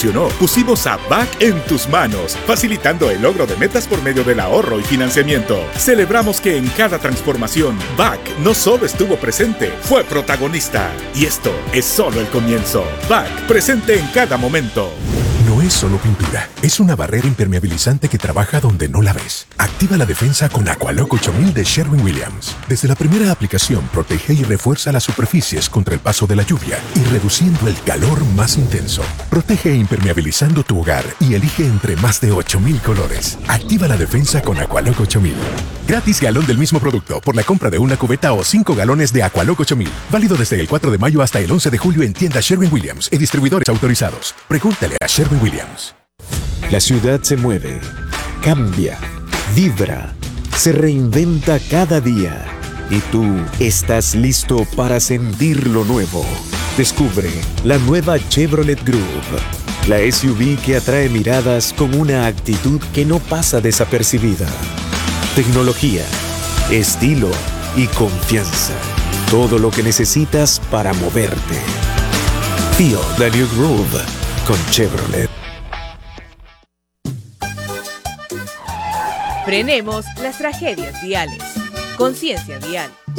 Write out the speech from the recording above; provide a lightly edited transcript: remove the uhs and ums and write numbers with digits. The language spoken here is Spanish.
funcionó. Pusimos a BAC en tus manos, facilitando el logro de metas por medio del ahorro y financiamiento. Celebramos que en cada transformación, BAC no solo estuvo presente, fue protagonista. Y esto es solo el comienzo. BAC, presente en cada momento. No es solo pintura, es una barrera impermeabilizante que trabaja donde no la ves. Activa la defensa con Aqualock 8000 de Sherwin-Williams. Desde la primera aplicación, protege y refuerza las superficies contra el paso de la lluvia y reduciendo el calor más intenso. Protege impermeabilizando tu hogar y elige entre más de 8000 colores. Activa la defensa con Aqualock 8000. Gratis galón del mismo producto por la compra de una cubeta o 5 galones de Aqualock 8000. Válido desde el 4 de mayo hasta el 11 de julio en tiendas Sherwin-Williams y distribuidores autorizados. Pregúntale a Sherwin-Williams. La ciudad se mueve, cambia, vibra, se reinventa cada día. Y tú estás listo para sentir lo nuevo. Descubre la nueva Chevrolet Groove, la SUV que atrae miradas con una actitud que no pasa desapercibida. Tecnología, estilo y confianza. Todo lo que necesitas para moverte. Feel the new groove con Chevrolet. Frenemos las tragedias viales. Conciencia vial.